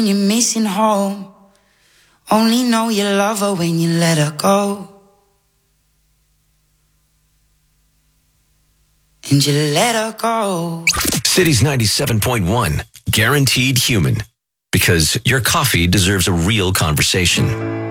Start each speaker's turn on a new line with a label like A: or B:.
A: You're missing home. Only know you love her when you let her go. And you let her go.
B: Cities 97.1, guaranteed human. Because your coffee deserves a real conversation.